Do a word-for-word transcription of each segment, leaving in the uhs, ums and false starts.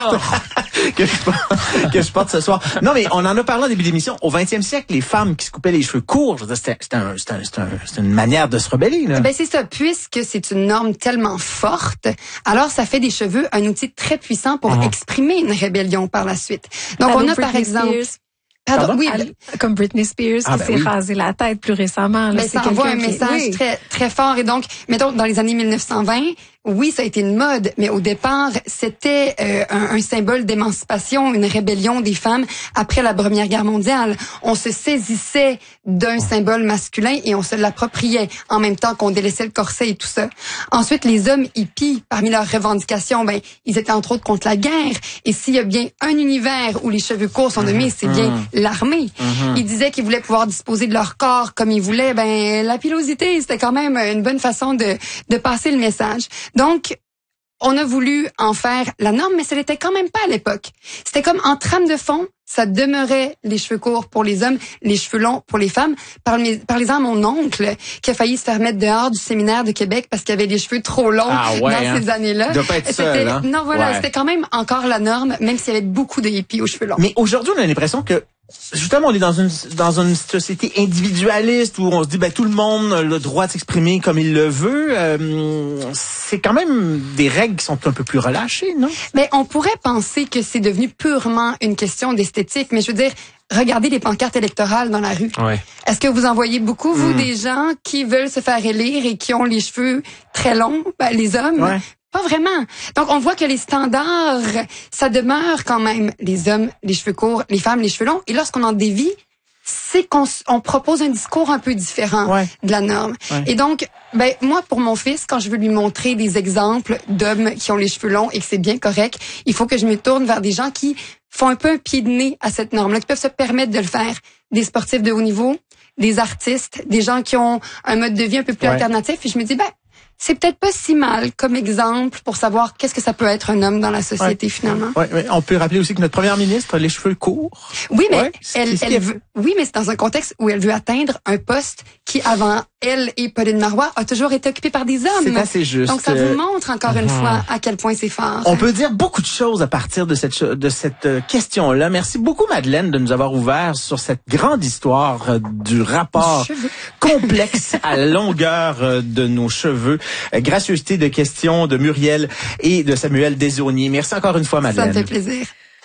que, je porte, que je porte ce soir. Non, mais on en a parlé en début d'émission. Au vingtième siècle, les femmes qui se coupaient les cheveux courts, je veux dire, c'était, c'était, un, c'était, un, c'était, un, c'était une manière de se rebeller, là. Ben, c'est ça. Puisque c'est une norme tellement forte, alors ça fait des cheveux un outil très puissant pour mmh. exprimer une rébellion par la suite. Donc, Allô, on a Britney par exemple... Spears. Pardon, Pardon? oui, Allô, comme Britney Spears ah, qui ben s'est oui. rasé la tête plus récemment. Là, mais c'est ça envoie un quelqu'un qui... message oui. très très fort. Et donc, mettons, dans les années mille neuf cent vingt, oui, ça a été une mode, mais au départ, c'était euh, un, un symbole d'émancipation, une rébellion des femmes après la Première Guerre mondiale. On se saisissait d'un symbole masculin et on se l'appropriait en même temps qu'on délaissait le corset et tout ça. Ensuite, les hommes hippies, parmi leurs revendications, ben, ils étaient entre autres contre la guerre. Et s'il y a bien un univers où les cheveux courts sont de mise, c'est bien mmh. l'armée. Mmh. Ils disaient qu'ils voulaient pouvoir disposer de leur corps comme ils voulaient. Ben, la pilosité, c'était quand même une bonne façon de, de passer le message. Donc, on a voulu en faire la norme, mais ce n'était quand même pas à l'époque. C'était comme en trame de fond, ça demeurait les cheveux courts pour les hommes, les cheveux longs pour les femmes. Parlez-en à mon oncle qui a failli se faire mettre dehors du séminaire de Québec parce qu'il avait les cheveux trop longs ah ouais, dans hein. ces années-là. Il doit pas être seul, hein? Non, voilà, ouais. c'était quand même encore la norme, même s'il y avait beaucoup de hippies aux cheveux longs. Mais aujourd'hui, on a l'impression que justement, on est dans une dans une société individualiste où on se dit ben tout le monde a le droit de s'exprimer comme il le veut. Euh, c'est quand même des règles qui sont un peu plus relâchées, non? Mais on pourrait penser que c'est devenu purement une question d'esthétique, mais je veux dire, regardez les pancartes électorales dans la rue. Ouais. Est-ce que vous en voyez beaucoup, vous, mmh. des gens qui veulent se faire élire et qui ont les cheveux très longs, ben, les hommes? Ouais. Pas vraiment. Donc, on voit que les standards, ça demeure quand même les hommes, les cheveux courts, les femmes, les cheveux longs. Et lorsqu'on en dévie, c'est qu'on on propose un discours un peu différent ouais. de la norme. Ouais. Et donc, ben moi, pour mon fils, quand je veux lui montrer des exemples d'hommes qui ont les cheveux longs et que c'est bien correct, il faut que je me tourne vers des gens qui font un peu un pied de nez à cette norme-là, qui peuvent se permettre de le faire. Des sportifs de haut niveau, des artistes, des gens qui ont un mode de vie un peu plus ouais. alternatif. Et je me dis, ben, c'est peut-être pas si mal comme exemple pour savoir qu'est-ce que ça peut être un homme dans la société, ouais. finalement. Ouais, ouais. On peut rappeler aussi que notre première ministre a les cheveux courts. Oui, mais ouais. elle, elle veut, oui, mais c'est dans un contexte où elle veut atteindre un poste qui, avant elle et Pauline Marois, a toujours été occupé par des hommes. C'est assez juste. Donc, ça vous montre encore une mmh. fois à quel point c'est fort. On peut dire beaucoup de choses à partir de cette, de cette question-là. Merci beaucoup, Madeleine, de nous avoir ouvert sur cette grande histoire du rapport complexe à la longueur de nos cheveux. Gracieuseté de questions de Muriel et de Samuel Desaulniers. Merci encore une fois, Madeleine. Ça me fait plaisir.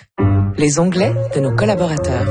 Les onglets de nos collaborateurs.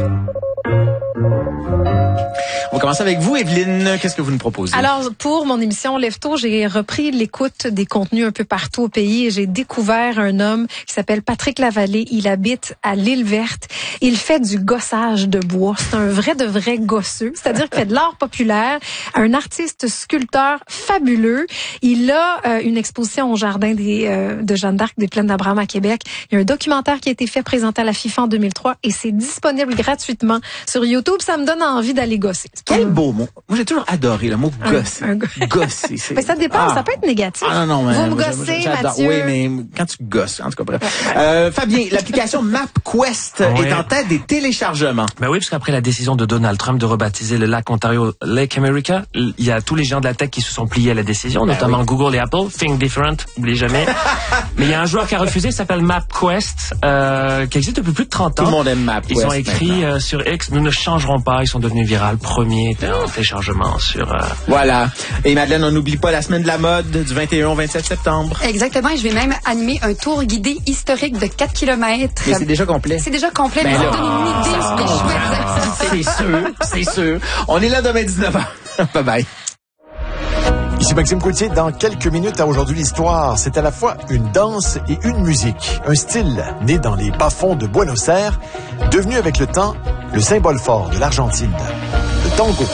On va commencer avec vous, Evelyne. Qu'est-ce que vous nous proposez? Alors, pour mon émission Lève-Tôt, j'ai repris l'écoute des contenus un peu partout au pays et j'ai découvert un homme qui s'appelle Patrick Lavallée. Il habite à l'Île Verte. Il fait du gossage de bois. C'est un vrai de vrai gosseux. C'est-à-dire qu'il fait de l'art populaire. Un artiste sculpteur fabuleux. Il a euh, une exposition au jardin des, euh, de Jeanne d'Arc des Plaines d'Abraham à Québec. Il y a un documentaire qui a été fait, présenté à la FIFA en deux mille trois et c'est disponible gratuitement sur YouTube. Ça me donne envie d'aller gosser. Quel beau mot. Moi, j'ai toujours adoré le mot gosser. Un, un gosser. Mais ça dépend, ah. ça peut être négatif. Ah non, non, mais vous me gossez, Mathieu. Oui, mais quand tu gosses, en tout cas, bref. Euh, Fabien, l'application MapQuest ouais. est en tête des téléchargements. Ben oui, parce qu'après la décision de Donald Trump de rebaptiser le lac Ontario Lake America, il y a tous les géants de la tech qui se sont pliés à la décision, ben notamment oui. Google et Apple. Think different, n'oubliez jamais. Mais il y a un joueur qui a refusé, ça s'appelle MapQuest, euh, qui existe depuis plus de trente ans. Tout le monde aime MapQuest. Ils ont écrit euh, sur X, nous ne changerons pas. Ils sont devenus virales, premier en téléchargement sur... Euh... Voilà. Et Madeleine, on n'oublie pas la semaine de la mode du vingt et un au vingt-sept septembre. Exactement. Et je vais même animer un tour guidé historique de quatre kilomètres. Mais c'est déjà complet. C'est déjà complet. Ben mais ça donne une idée sur les chouettes activités. C'est sûr, c'est sûr. On est là demain dix-neuf heures. Bye bye. Ici Maxime Coutier, dans quelques minutes à Aujourd'hui l'Histoire. C'est à la fois une danse et une musique. Un style né dans les bas-fonds de Buenos Aires, devenu avec le temps le symbole fort de l'Argentine, le tango.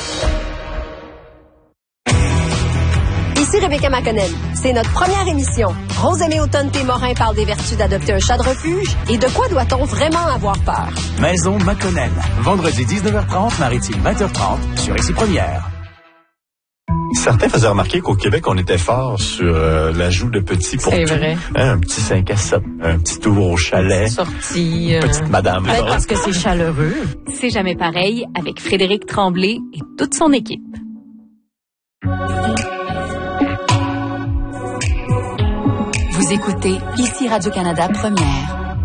Ici Rebecca McConnell. C'est notre première émission. Rose-Aimée Automne-Morin parle des vertus d'adopter un chat de refuge et de quoi doit-on vraiment avoir peur. Maison McConnell. Vendredi dix-neuf heures trente, Maritime vingt heures trente sur Ici Première. Certains faisaient remarquer qu'au Québec, on était fort sur euh, l'ajout de petits pour C'est tout. vrai. Hein, un petit cinq à sept, un petit tour au chalet. Sortie. Euh... Petite madame. Peut-être parce que c'est chaleureux. C'est jamais pareil avec Frédéric Tremblay et toute son équipe. Vous écoutez Ici Radio-Canada Première.